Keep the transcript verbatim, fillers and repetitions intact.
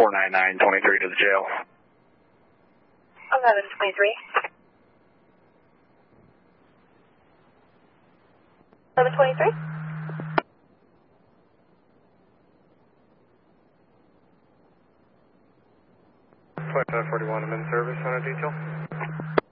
four nine nine twenty-three to the jail. eleven twenty-three. eleven twenty-three. twenty-five forty-one, I'm in service on a detail.